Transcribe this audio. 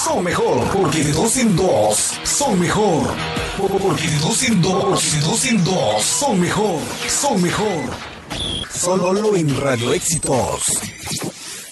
son mejor, porque de dos en dos son mejor. Porque de dos en dos son mejor, son mejor. Solo en Radio Éxitos.